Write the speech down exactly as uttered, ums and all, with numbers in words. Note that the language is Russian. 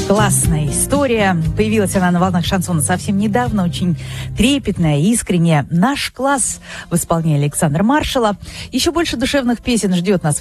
Классная история. Появилась она на волнах шансона совсем недавно, очень трепетная, искренняя. «Наш класс» в исполнении Александра Маршала. Еще больше душевных песен ждет нас